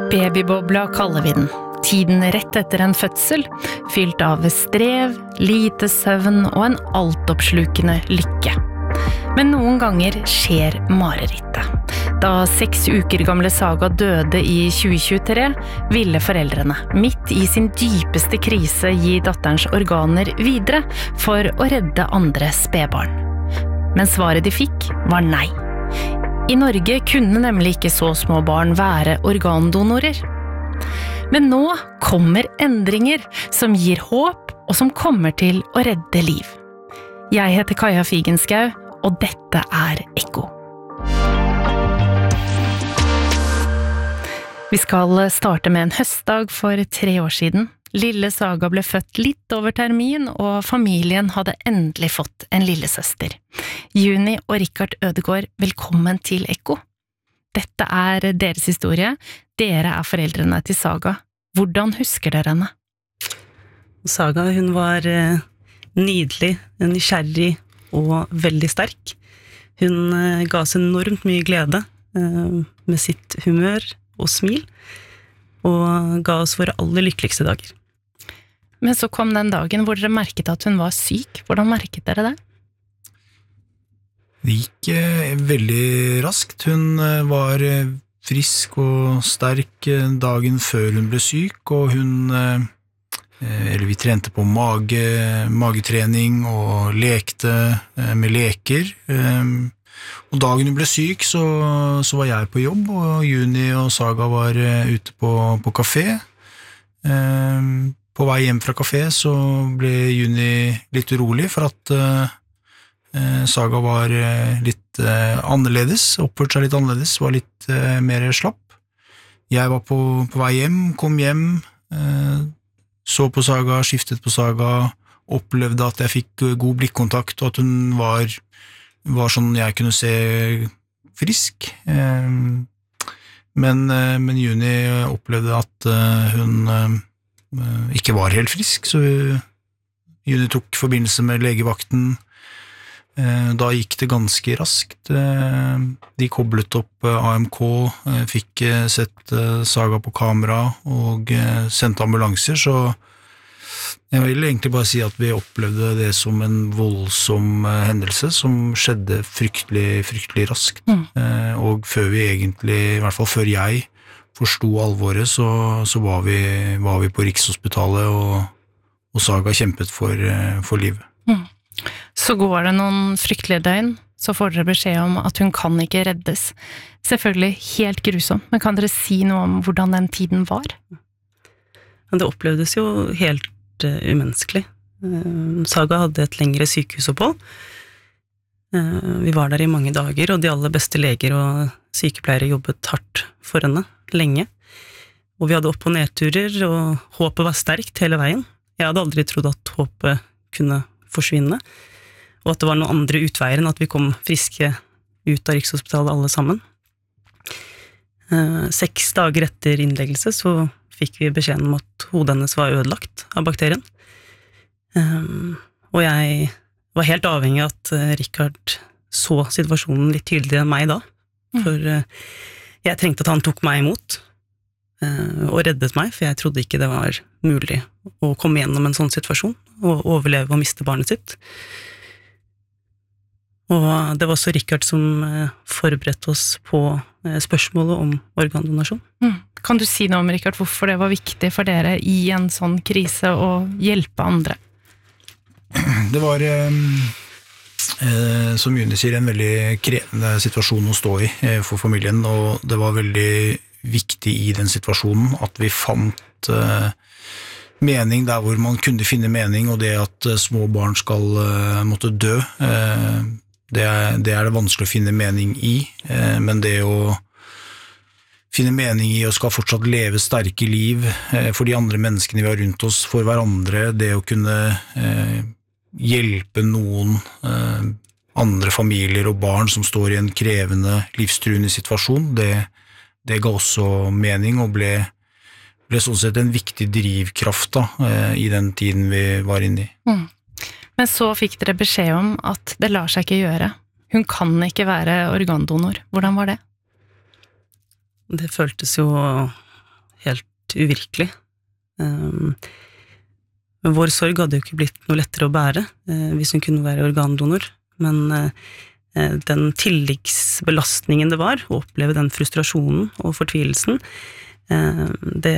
Babybobla kaller vi den. Tiden rett etter en fødsel, fylt av strev, lite søvn og en altoppslukende lykke. Men noen ganger skjer marerittet. Da 6 uker gamle Saga døde i 2023, ville foreldrene, midt i sin dypeste krise, gi datterens organer videre for å redde andre spedbarn. Men svaret de fikk var nei. I Norge kunne nemlig ikke så små barn være organdonorer. Men nå kommer endringer som gir håp og som kommer til å redde liv. Jeg heter Kaja Figenschou, og dette er Ekko. Vi skal starte med en høstdag for 3 år siden. Lille Saga ble født litt over termin, og familien hadde endelig fått en lillesøster. Juni og Richard Ødegård, velkommen til Ekko. Dette er deres historie. Dere er foreldrene til Saga. Hvordan husker dere henne? Saga, hun var nydelig, nysgjerrig og veldig sterk. Hun ga oss enormt mye glede med sitt humør og smil, og ga oss våre aller lykkeligste dager. Men så kom den dagen hvor dere merket at hun var syk. Hvordan merket dere det? Det gikk veldig raskt. Hun var frisk og sterk dagen før hun ble syk, og vi trente på magetrening og lekte med leker. Og dagen hun ble syk, så var jeg på jobb, og Juni og Saga var ute på kafé. På vei hjem fra kafé så ble Juni litt urolig for at Saga var litt annerledes, oppførte seg litt annerledes, var litt mer slapp. Jeg var på vei hjem, kom hjem, så på Saga, skiftet på Saga, opplevde at jeg fikk god blikkontakt, og at hun var sånn jeg kunne se frisk. Men Juni opplevde at hun ikke var helt frisk, så Juni tok forbindelse med legevakten. Da gikk det ganske raskt. De koblet opp AMK, fikk sett Saga på kamera og sendte ambulanser, så jeg vil egentlig bare si at vi opplevde det som en voldsom hendelse som skjedde fryktelig, fryktelig raskt. Og før vi egentlig, i hvert fall før jeg forstod alvoret, så var vi på Rikshospitalet, og Saga kjempet for livet. Så går det noen fryktelige døgn, så får dere beskjed om at hun kan ikke reddes. Selvfølgelig helt grusom, men kan dere si noe om hvordan den tiden var? Det opplevdes jo helt umenneskelig. Saga hadde et lengre sykehusopphold. Vi var der i mange dager, og de aller beste leger og sykepleiere jobbet hardt for henne, lenge. Og vi hadde opp- og nedturer, og håpet var sterkt hele veien. Jeg hadde aldri trodd at håpet kunne forsvinne, og at det var noen andre utveier enn at vi kom friske ut av Rikshospitalet alle sammen. 6 dager etter innleggelse så fikk vi beskjeden om at hodet hennes var ødelagt av bakterien. Og jeg var helt avhengig av at Richard så situasjonen litt tydeligere enn meg da, for jeg trengte at han tok meg imot og reddet meg, for jeg trodde ikke det var mulig å komme gjennom en sånn situasjon og overleve og miste barnet sitt. Og det var også Richard som forberedte oss på spørsmålet om organdonasjon. Kan du si noe om, Richard, hvorfor det var viktig for dere i en sånn krise å hjelpe andre? Det var, som Juni sier, en veldig krevende situasjon å stå i for familien, og det var veldig viktig i den situasjonen at vi fant mening der hvor man kunne finne mening, og det at små barn skal måtte dø, det er det vanskelig å finne mening i, men det å finne mening i å skal fortsatt leve sterke liv for de andre menneskene vi har rundt oss, for hverandre, det å kunne hjelpe noen andre familier og barn som står i en krevende, livstruende situasjon, det ga også mening og ble sånn sett en viktig drivkraft da, i den tiden vi var inne i. Men så fikk dere beskjed om at det lar seg ikke gjøre. Hun kan ikke være organdonor. Hvordan var det? Det føltes jo helt uvirkelig. Vår sorg hadde jo ikke blitt noe lettere å bære hvis hun kunne være organdonor, men den tilleggsbelastningen det var, å oppleve den frustrasjonen og fortvilelsen, det